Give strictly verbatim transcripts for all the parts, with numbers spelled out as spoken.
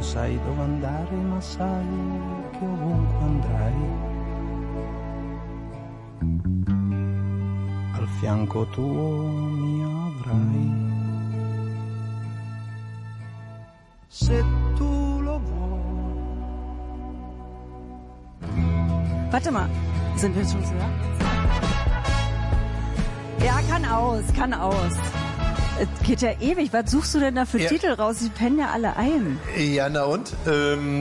sai dove andare, ma sai che ovunque andrai, al fianco tuo mi avrai. Se tu lo vuoi. Warte mal, sind wir schon so? Ja, kann aus, kann aus. Es geht ja ewig. Was suchst du denn da für ja. Titel raus? Die pennen ja alle ein. Ja, na und? Ähm,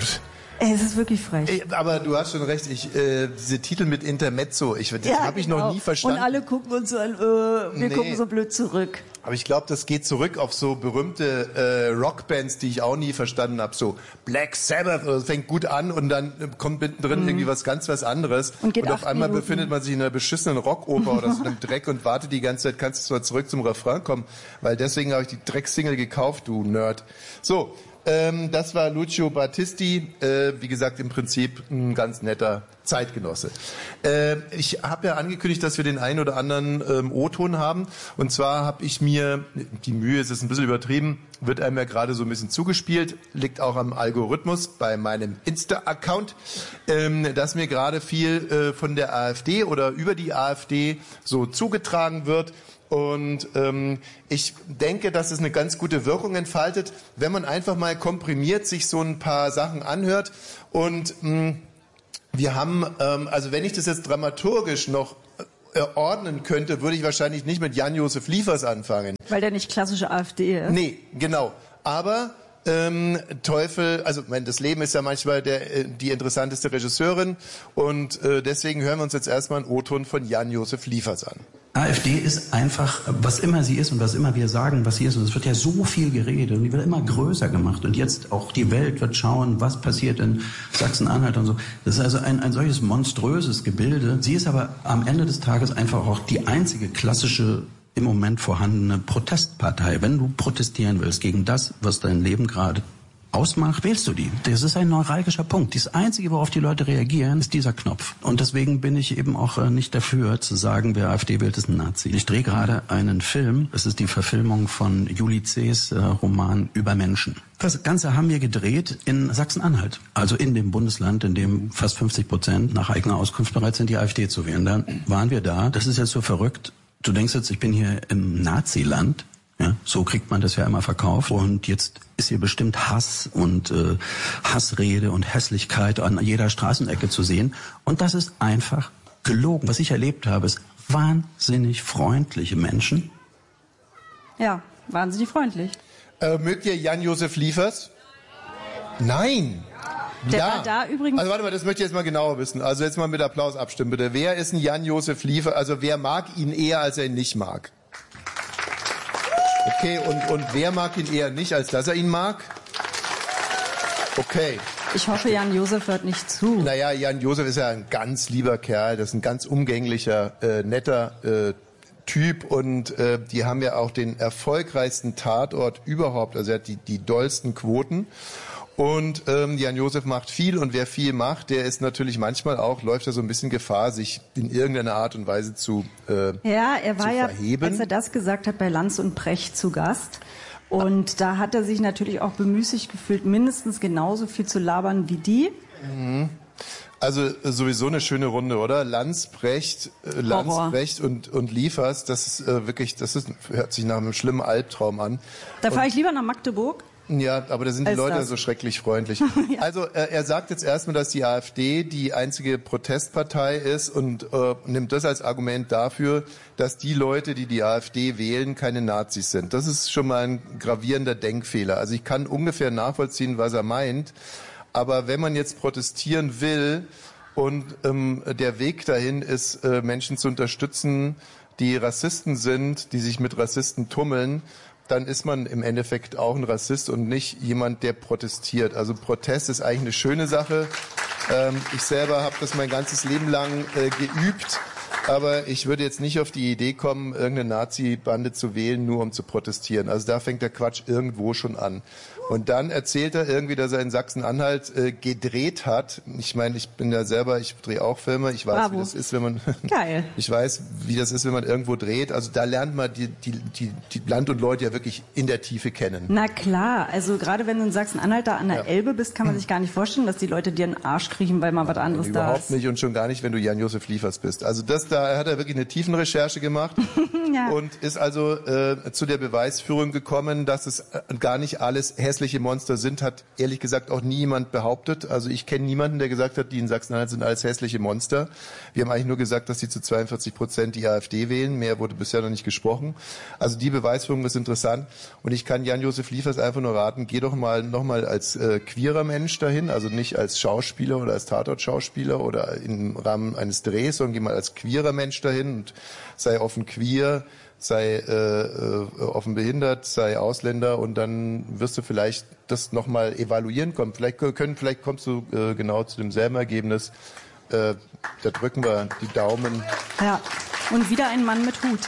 Ey, es ist wirklich frech. Aber du hast schon recht, ich, äh, diese Titel mit Intermezzo, ich, das ja, habe ich genau. noch nie verstanden. Und alle gucken uns so an, äh, wir nee. gucken so blöd zurück. Aber ich glaube, das geht zurück auf so berühmte äh, Rockbands, die ich auch nie verstanden habe. So Black Sabbath, das fängt gut an und dann kommt mittendrin mhm. irgendwie was ganz was anderes. Und, geht und auf einmal Minuten. befindet man sich in einer beschissenen Rockoper oder so einem Dreck und wartet die ganze Zeit, kannst du zwar zurück zum Refrain kommen, weil deswegen habe ich die Drecksingle gekauft, du Nerd. So, ähm, das war Lucio Battisti, äh, wie gesagt im Prinzip ein ganz netter Zeitgenosse. Äh, ich habe ja angekündigt, dass wir den einen oder anderen ähm, O-Ton haben. Und zwar habe ich mir, die Mühe ist jetzt ein bisschen übertrieben, wird einem ja gerade so ein bisschen zugespielt, liegt auch am Algorithmus bei meinem Insta-Account, ähm, dass mir gerade viel äh, von der AfD oder über die AfD so zugetragen wird. Und ähm, ich denke, dass es eine ganz gute Wirkung entfaltet, wenn man einfach mal komprimiert sich so ein paar Sachen anhört. Und mh, wir haben, ähm, also wenn ich das jetzt dramaturgisch noch äh, ordnen könnte, würde ich wahrscheinlich nicht mit Jan-Josef Liefers anfangen. Weil der nicht klassische AfD ist. Nee, genau. Aber ähm, Teufel, also mein, das Leben ist ja manchmal der, die interessanteste Regisseurin. Und äh, deswegen hören wir uns jetzt erstmal einen O-Ton von Jan-Josef Liefers an. AfD ist einfach, was immer sie ist und was immer wir sagen, was sie ist. Und es wird ja so viel geredet und die wird immer größer gemacht. Und jetzt auch die Welt wird schauen, was passiert in Sachsen-Anhalt und so. Das ist also ein, ein solches monströses Gebilde. Sie ist aber am Ende des Tages einfach auch die einzige klassische, im Moment vorhandene Protestpartei. Wenn du protestieren willst gegen das, was dein Leben gerade ausmacht, wählst du die. Das ist ein neuralgischer Punkt. Das Einzige, worauf die Leute reagieren, ist dieser Knopf. Und deswegen bin ich eben auch nicht dafür, zu sagen, wer AfD wählt, ist ein Nazi. Ich drehe gerade einen Film. Es ist die Verfilmung von Juli C.'s äh, Roman Über Menschen. Das Ganze haben wir gedreht in Sachsen-Anhalt. Also in dem Bundesland, in dem fast fünfzig Prozent nach eigener Auskunft bereit sind, die AfD zu wählen. Dann waren wir da. Das ist jetzt so verrückt. Du denkst jetzt, ich bin hier im Naziland. Ja, so kriegt man das ja immer verkauft. Und jetzt ist hier bestimmt Hass und äh, Hassrede und Hässlichkeit an jeder Straßenecke zu sehen. Und das ist einfach gelogen. Was ich erlebt habe, ist wahnsinnig freundliche Menschen. Ja, wahnsinnig freundlich. Äh, mögt ihr Jan-Josef Liefers? Nein. Der ja. war da übrigens. Also warte mal, das möchte ich jetzt mal genauer wissen. Also jetzt mal mit Applaus abstimmen bitte. Wer ist ein Jan-Josef Liefers? Also wer mag ihn eher, als er ihn nicht mag? Okay, und, und wer mag ihn eher nicht, als dass er ihn mag? Okay. Ich hoffe, Jan-Josef hört nicht zu. Naja, Jan-Josef ist ja ein ganz lieber Kerl, das ist ein ganz umgänglicher, äh, netter äh, Typ und äh, die haben ja auch den erfolgreichsten Tatort überhaupt, also er hat die, die dollsten Quoten. Und ähm, Jan-Josef macht viel und wer viel macht, der ist natürlich manchmal auch, läuft er so ein bisschen Gefahr, sich in irgendeiner Art und Weise zu äh, Ja, er war ja, verheben. als er das gesagt hat, bei Lanz und Precht zu Gast. Und da hat er sich natürlich auch bemüßigt gefühlt, mindestens genauso viel zu labern wie die. Mhm. Also sowieso eine schöne Runde, oder? Lanz, Precht, äh, Lanz, Precht und, und Liefers, das ist äh, wirklich, das ist, hört sich nach einem schlimmen Albtraum an. Da fahre ich lieber nach Magdeburg. Ja, aber da sind die Als Leute das. so schrecklich freundlich. Ja. Also äh, er sagt jetzt erstmal, dass die AfD die einzige Protestpartei ist und äh, nimmt das als Argument dafür, dass die Leute, die die AfD wählen, keine Nazis sind. Das ist schon mal ein gravierender Denkfehler. Also ich kann ungefähr nachvollziehen, was er meint, aber wenn man jetzt protestieren will und ähm, der Weg dahin ist, äh, Menschen zu unterstützen, die Rassisten sind, die sich mit Rassisten tummeln, dann ist man im Endeffekt auch ein Rassist und nicht jemand, der protestiert. Also Protest ist eigentlich eine schöne Sache. Ähm, ich selber habe das mein ganzes Leben lang äh, geübt Aber ich würde jetzt nicht auf die Idee kommen, irgendeine Nazi-Bande zu wählen, nur um zu protestieren. Also da fängt der Quatsch irgendwo schon an. Und dann erzählt er irgendwie, dass er in Sachsen-Anhalt äh, gedreht hat. Ich meine, ich bin ja selber, ich drehe auch Filme. Ich weiß, Bravo. wie das ist, wenn man. Geil. Ich weiß, wie das ist, wenn man irgendwo dreht. Also da lernt man die, die, die, die Land und Leute ja wirklich in der Tiefe kennen. Na klar, also gerade wenn du in Sachsen-Anhalt da an der ja. Elbe bist, kann man sich gar nicht vorstellen, dass die Leute dir in den Arsch kriechen, weil mal was anderes ja, da ist. Überhaupt nicht und schon gar nicht, wenn du Jan-Josef Liefers bist. Also das, da hat er wirklich eine Tiefenrecherche gemacht ja. und ist also äh, zu der Beweisführung gekommen, dass es äh, gar nicht alles hässliche Monster sind, hat ehrlich gesagt auch nie jemand behauptet. Also ich kenne niemanden, der gesagt hat, die in Sachsen-Anhalt sind alles hässliche Monster. Wir haben eigentlich nur gesagt, dass sie zu zweiundvierzig Prozent die AfD wählen. Mehr wurde bisher noch nicht gesprochen. Also die Beweisführung ist interessant. Und ich kann Jan-Josef Liefers einfach nur raten, geh doch mal nochmal als äh, queerer Mensch dahin, also nicht als Schauspieler oder als Tatort-Schauspieler oder im Rahmen eines Drehs, sondern geh mal als queerer Mensch dahin und sei offen queer, sei äh, äh, offen behindert, sei Ausländer und dann wirst du vielleicht das nochmal evaluieren kommen. Vielleicht können, vielleicht kommst du äh, genau zu demselben Ergebnis. Äh, da drücken wir die Daumen. Ja, und wieder ein Mann mit Hut.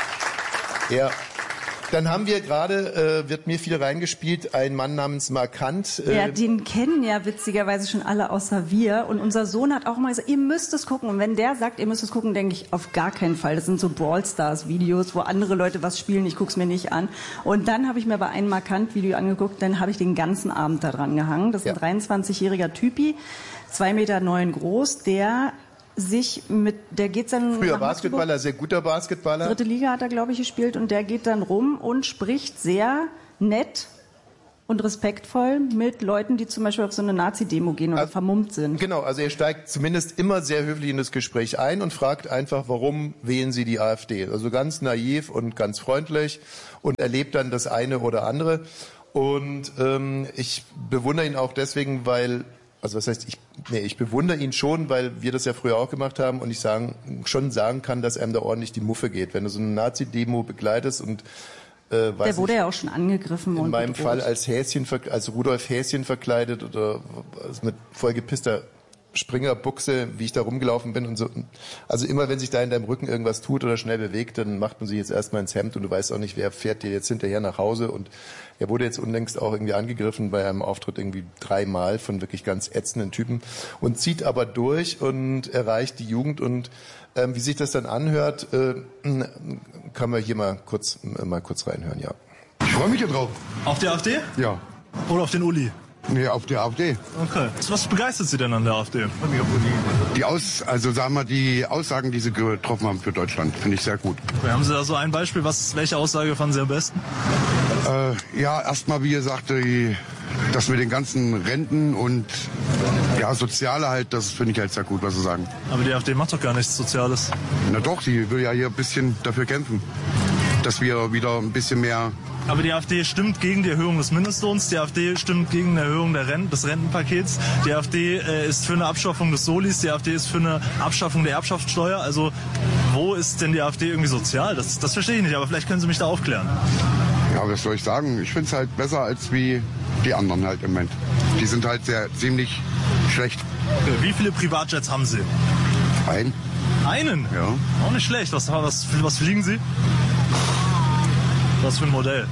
Ja. Dann haben wir gerade, äh, wird mir viel reingespielt, ein Mann namens Markant. Äh ja, den kennen ja witzigerweise schon alle außer wir. Und unser Sohn hat auch mal gesagt, ihr müsst es gucken. Und wenn der sagt, ihr müsst es gucken, denke ich, auf gar keinen Fall. Das sind so Brawl-Stars-Videos, wo andere Leute was spielen, ich guck's mir nicht an. Und dann habe ich mir aber ein Markant-Video angeguckt, dann habe ich den ganzen Abend da dran gehangen. Das ist ja. ein dreiundzwanzigjähriger Typi, zwei Meter neun groß, der sich mit, der geht dann... Früher Basketballer, sehr guter Basketballer. Dritte Liga hat er, glaube ich, gespielt und der geht dann rum und spricht sehr nett und respektvoll mit Leuten, die zum Beispiel auf so eine Nazi-Demo gehen oder also, vermummt sind. Genau, also er steigt zumindest immer sehr höflich in das Gespräch ein und fragt einfach, warum wählen Sie die AfD? Also ganz naiv und ganz freundlich und erlebt dann das eine oder andere. Und ähm, ich bewundere ihn auch deswegen, weil... Also was heißt, ich, nee, ich bewundere ihn schon, weil wir das ja früher auch gemacht haben und ich sagen, schon sagen kann, dass einem da ordentlich die Muffe geht. Wenn du so eine Nazi-Demo begleitest und äh, weiß Der wurde ich, ja auch schon angegriffen. In und meinem bedroht. Fall als Häschen, als Rudolf Häschen verkleidet oder also mit vollgepisster Springerbuchse, wie ich da rumgelaufen bin und so. Also immer, wenn sich da in deinem Rücken irgendwas tut oder schnell bewegt, dann macht man sich jetzt erstmal ins Hemd und du weißt auch nicht, wer fährt dir jetzt hinterher nach Hause. Und er wurde jetzt unlängst auch irgendwie angegriffen bei einem Auftritt irgendwie dreimal von wirklich ganz ätzenden Typen und zieht aber durch und erreicht die Jugend und ähm, wie sich das dann anhört, äh, kann man hier mal kurz, mal kurz reinhören, ja. Ich freue mich hier drauf. Auf die AfD? Ja. Oder auf den Uli? Nee, auf die AfD. Okay. Was begeistert Sie denn an der AfD? Die Aus, also sagen wir, die Aussagen, die sie getroffen haben für Deutschland, finde ich sehr gut. Okay, haben Sie da so ein Beispiel? Was, welche Aussage fanden Sie am besten? Äh, ja, erstmal, wie gesagt, die, das mit den ganzen Renten und ja, Soziale halt, das finde ich halt sehr gut, was Sie sagen. Aber die AfD macht doch gar nichts Soziales. Na doch, sie will ja hier ein bisschen dafür kämpfen, dass wir wieder ein bisschen mehr... Aber die AfD stimmt gegen die Erhöhung des Mindestlohns, die AfD stimmt gegen eine Erhöhung der Renten, des Rentenpakets, die AfD äh, ist für eine Abschaffung des Solis, die AfD ist für eine Abschaffung der Erbschaftssteuer. Also wo ist denn die AfD irgendwie sozial? Das, das verstehe ich nicht, aber vielleicht können Sie mich da aufklären. Ja, was soll ich sagen? Ich finde es halt besser als wie die anderen halt im Moment. Die sind halt sehr ziemlich schlecht. Wie viele Privatjets haben Sie? Ein. Einen? Ja. Auch nicht schlecht. Was, was, was fliegen Sie? Was für ein Modell?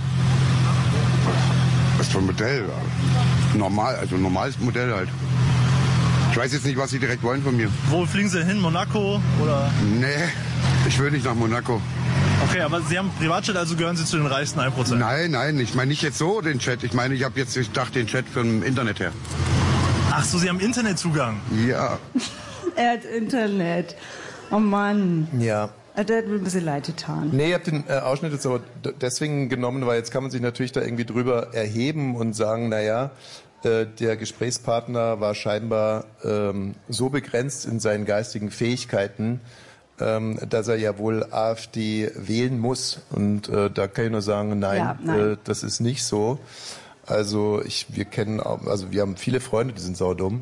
Was für ein Modell? Normal, also normales Modell halt. Ich weiß jetzt nicht, was Sie direkt wollen von mir. Wo fliegen Sie hin? Monaco oder? Nee, ich will nicht nach Monaco. Okay, aber Sie haben Privatjet, also gehören Sie zu den reichsten ein Prozent? Nein, nein, ich meine nicht jetzt so den Chat. Ich meine, ich habe jetzt gedacht, den Chat vom Internet her. Ach so, Sie haben Internetzugang? Ja. Er hat Internet. Oh Mann. Ja. Der hat mir ein bisschen leid getan. Nee, ich habe den äh, Ausschnitt jetzt aber deswegen genommen, weil jetzt kann man sich natürlich da irgendwie drüber erheben und sagen, naja, äh, der Gesprächspartner war scheinbar ähm, so begrenzt in seinen geistigen Fähigkeiten, ähm, dass er ja wohl AfD wählen muss. Und äh, da kann ich nur sagen, nein, ja, nein. Äh, das ist nicht so. Also ich, wir kennen, also wir haben viele Freunde, die sind saudumm.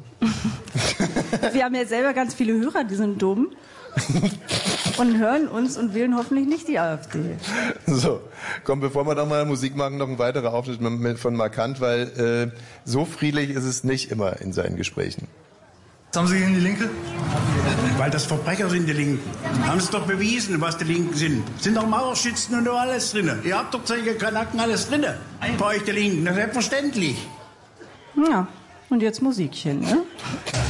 Wir haben ja selber ganz viele Hörer, die sind dumm. Und hören uns und wählen hoffentlich nicht die AfD. So, komm, bevor wir noch mal Musik machen, noch ein weiterer Auftritt von Markant, weil äh, so friedlich ist es nicht immer in seinen Gesprächen. Was haben Sie gegen die Linke? Weil das Verbrecher sind, die Linken. Haben sie doch bewiesen, was die Linken sind. Sind doch Mauerschützen und alles drin. Ihr habt doch solche Kanaken alles drin. Bei euch die Linken, das ist selbstverständlich. Ja, und jetzt Musikchen, ne?